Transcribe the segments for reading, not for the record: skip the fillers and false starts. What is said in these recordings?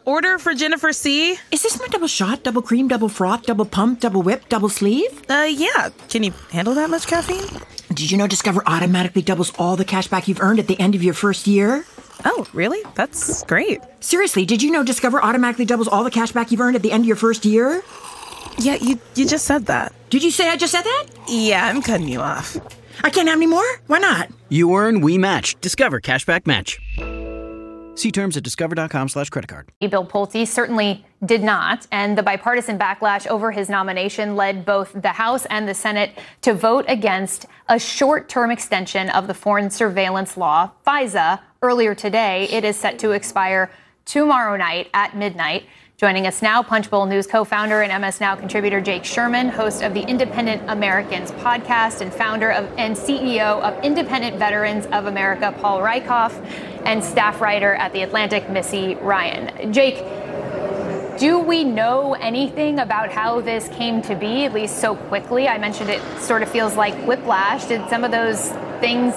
order for Jennifer C. Is this my double shot, double cream, double froth, double pump, double whip, double sleeve? Yeah. Can you handle that much caffeine? Did you know Discover automatically doubles all the cash back you've earned at the end of your first year? Oh, really? That's great. Seriously, did you know Discover automatically doubles all the cash back you've earned at the end of your first year? Yeah, you just said that. Did you say I just said that? Yeah, I'm cutting you off. I can't have any more? Why not? You earn, we match. Discover Cashback Match. See terms at discover.com/creditcard. Bill Pulte certainly did not, and the bipartisan backlash over his nomination led both the House and the Senate to vote against a short-term extension of the foreign surveillance law, FISA. Earlier today, it is set to expire tomorrow night at midnight. Joining us now, Punchbowl News co-founder and MS Now contributor Jake Sherman, host of the Independent Americans podcast and founder and CEO of Independent Veterans of America, Paul Rieckhoff, and staff writer at The Atlantic, Missy Ryan. Jake, do we know anything about how this came to be, at least so quickly? I mentioned it sort of feels like whiplash. Did some of those things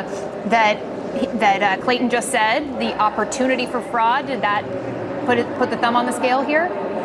that Clayton just said, the opportunity for fraud, did that put the thumb on the scale here?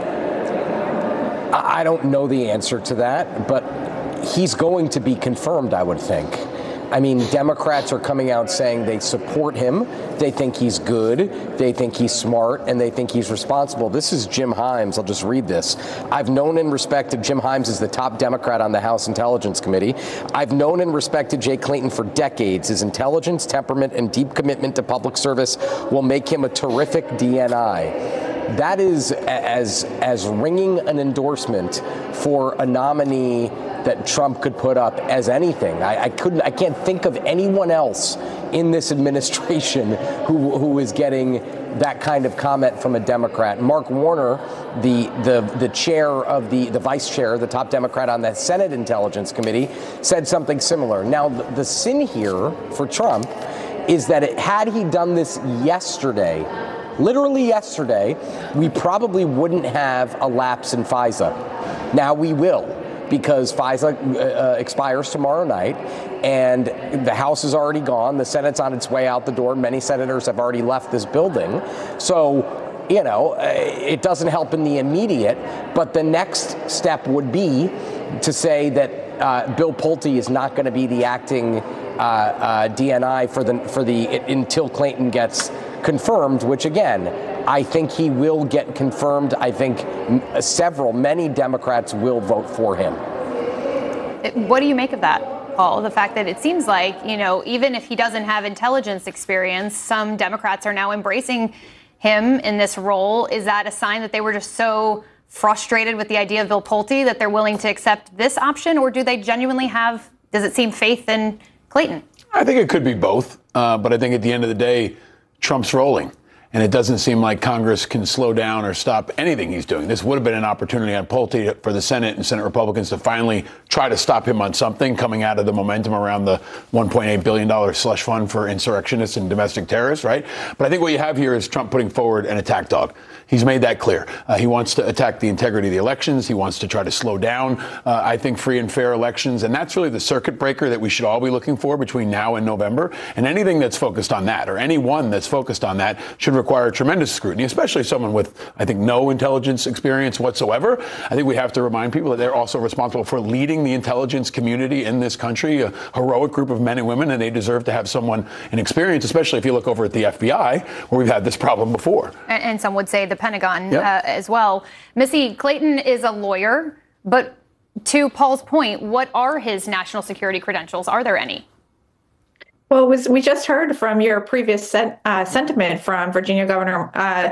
I don't know the answer to that, but he's going to be confirmed, I would think. I mean, Democrats are coming out saying they support him. They think he's good. They think he's smart, and they think he's responsible. This is Jim Himes. I'll just read this. I've known and respected Jim Himes as the top Democrat on the House Intelligence Committee. I've known and respected Jay Clayton for decades. His intelligence, temperament, and deep commitment to public service will make him a terrific DNI. That is as ringing an endorsement for a nominee that Trump could put up as anything. I can't think of anyone else in this administration who is getting that kind of comment from a Democrat. Mark Warner, the chair of the vice chair, the top Democrat on the Senate Intelligence Committee, said something similar. Now, the sin here for Trump is that had he done this yesterday, literally yesterday, we probably wouldn't have a lapse in FISA. Now we will, because FISA expires tomorrow night, and the House is already gone. The Senate's on its way out the door. Many senators have already left this building. So, you know, it doesn't help in the immediate, but the next step would be to say that Bill Pulte is not going to be the acting DNI for the until Clayton gets confirmed, which again, I think he will get confirmed. I think many Democrats will vote for him. What do you make of that, Paul? The fact that it seems like, you know, even if he doesn't have intelligence experience, some Democrats are now embracing him in this role. Is that a sign that they were just so frustrated with the idea of Bill Pulte that they're willing to accept this option, or do they genuinely have, does it seem, faith in Clayton? I think it could be both, but I think at the end of the day, Trump's rolling, and it doesn't seem like Congress can slow down or stop anything he's doing. This would have been an opportunity on Pulte for the Senate and Senate Republicans to finally try to stop him on something coming out of the momentum around the $1.8 billion slush fund for insurrectionists and domestic terrorists, right? But I think what you have here is Trump putting forward an attack dog. He's made that clear. He wants to attack the integrity of the elections. He wants to try to slow down, I think, free and fair elections. And that's really the circuit breaker that we should all be looking for between now and November. And anything that's focused on that, or anyone that's focused on that, should require tremendous scrutiny, especially someone with, I think, no intelligence experience whatsoever. I think we have to remind people that they're also responsible for leading the intelligence community in this country, a heroic group of men and women, and they deserve to have someone in experience, especially if you look over at the FBI, where we've had this problem before. And some would say the Pentagon as well. Missy, Clayton is a lawyer, but to Paul's point, what are his national security credentials? Are there any? Well, we just heard from your previous sentiment from Virginia Governor,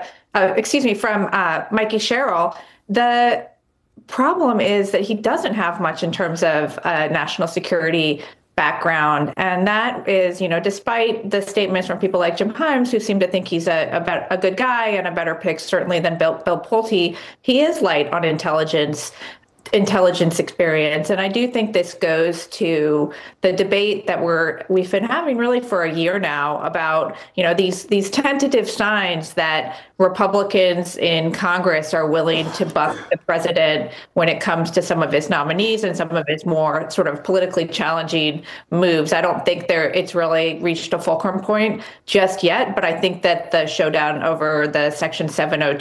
from Mikey Sherrill. The problem is that he doesn't have much in terms of national security background. And that is, you know, despite the statements from people like Jim Himes, who seem to think he's a good guy and a better pick, certainly, than Bill Pulte, he is light on intelligence experience. And I do think this goes to the debate that we've been having really for a year now about, you know, these tentative signs that Republicans in Congress are willing to buck the president when it comes to some of his nominees and some of his more sort of politically challenging moves. I don't think it's really reached a fulcrum point just yet, but I think that the showdown over the Section 702